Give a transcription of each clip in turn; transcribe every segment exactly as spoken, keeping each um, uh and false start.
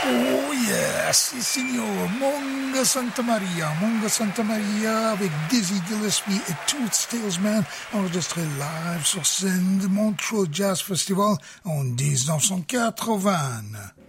Oh yes, si signor, Mongo Santa Maria, Mongo Santa Maria avec Dizzy Gillespie et Toots Talesman, enregistré live sur scène de Montreux Jazz Festival en dix-neuf cent quatre-vingts.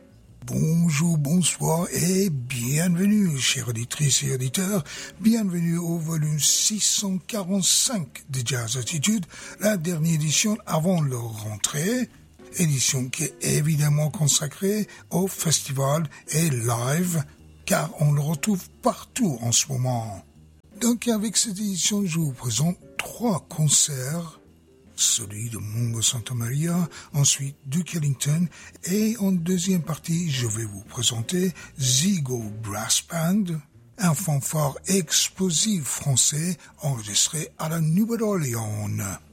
Bonjour, bonsoir et bienvenue, chers auditrices et auditeurs. Bienvenue au volume six cent quarante-cinq de Jazz Attitude, la dernière édition avant leur rentrée. Édition qui est évidemment consacrée au festival et live, car on le retrouve partout en ce moment. Donc avec cette édition, je vous présente trois concerts. Celui de Mongo Santa Maria, ensuite Duke Ellington, et en deuxième partie, je vais vous présenter Zigo Brass Band, un fanfare explosif français enregistré à la Nouvelle-Orléans.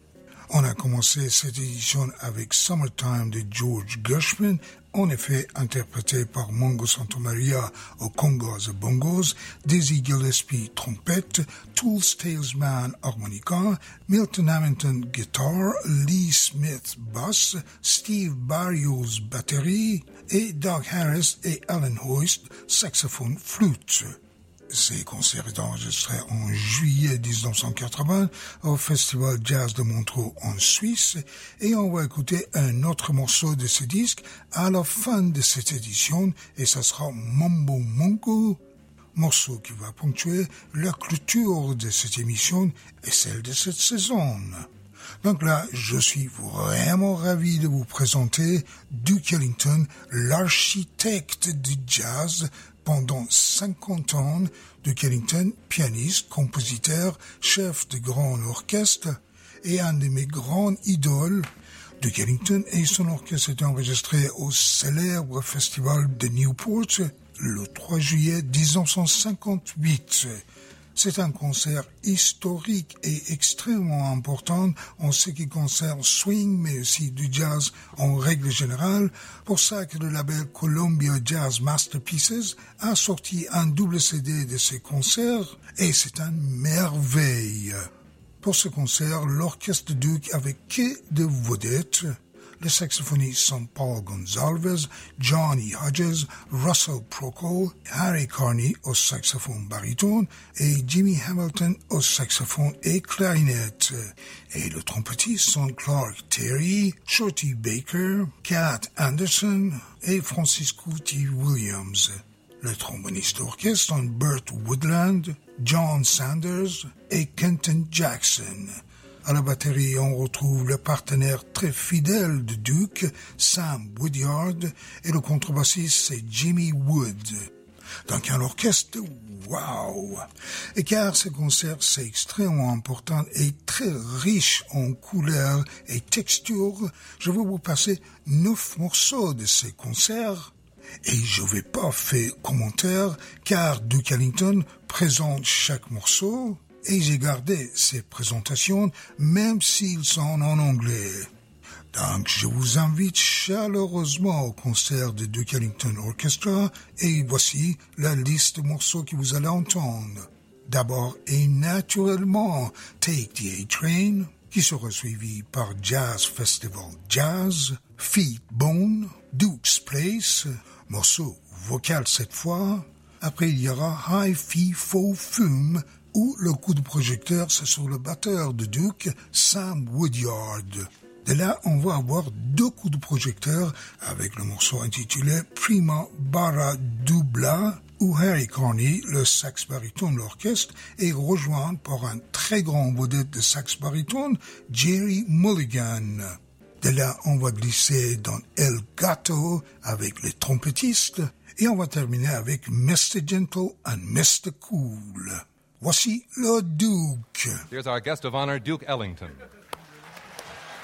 On a commencé cette édition avec Summertime de George Gershwin, en effet interprété par Mongo Santa Maria aux congas et bongos, Dizzy Gillespie trompette, Toots Talesman harmonica, Milton Hamilton guitare, Lee Smith basse, Steve Barrios batterie et Doug Harris et Alan Hoyst saxophone flûte. Ces concerts étaient enregistrés en juillet dix-neuf cent quatre-vingts au Festival Jazz de Montreux en Suisse, et on va écouter un autre morceau de ce disque à la fin de cette édition, et ça sera Mambo Mongo, morceau qui va ponctuer la clôture de cette émission et celle de cette saison. Donc là, je suis vraiment ravi de vous présenter Duke Ellington, l'architecte du jazz pendant cinquante ans. Duke Ellington, pianiste, compositeur, chef de grand orchestre et un de mes grandes idoles. Duke Ellington et son orchestre étaient enregistrés au célèbre festival de Newport le trois juillet dix-neuf cent cinquante-huit. C'est un concert historique et extrêmement important en ce qui concerne swing, mais aussi du jazz en règle générale. Pour ça que le label Columbia Jazz Masterpieces a sorti un double C D de ces concerts, et c'est une merveille. Pour ce concert, l'orchestre Duke avait que de vedettes. Les saxophonistes sont Paul Gonsalves, Johnny Hodges, Russell Procol, Harry Carney au saxophone baryton et Jimmy Hamilton au saxophone et clarinette. Et les trompettistes sont Clark Terry, Shorty Baker, Cat Anderson et Francisco T. Williams. Les trombonistes d'orchestre sont Burt Woodland, John Sanders et Kenton Jackson. À la batterie, on retrouve le partenaire très fidèle de Duke, Sam Woodyard, et le contrebassiste, c'est Jimmy Wood. Donc un orchestre, wow! Et car ce concert, c'est extrêmement important et très riche en couleurs et textures, je vais vous passer neuf morceaux de ces concerts. Et je vais pas faire commentaire, car Duke Ellington présente chaque morceau, et j'ai gardé ces présentations, même s'ils sont en anglais. Donc, je vous invite chaleureusement au concert de Duke Ellington Orchestra, et voici la liste de morceaux que vous allez entendre. D'abord, et naturellement, Take the A-Train, qui sera suivi par Jazz Festival Jazz, Feet Bone, Duke's Place, morceau vocal cette fois. Après, il y aura High Fee Fo Fum, où le coup de projecteur, c'est sur le batteur de Duke, Sam Woodyard. De là, on va avoir deux coups de projecteur avec le morceau intitulé Prima Bara Dubla, où Harry Carney, le sax baryton de l'orchestre, est rejoint par un très grand vedette de sax baryton, Jerry Mulligan. De là, on va glisser dans El Gato avec les trompettistes, et on va terminer avec mister Gentle and mister Cool. Voici le Duke. Here's our guest of honor, Duke Ellington.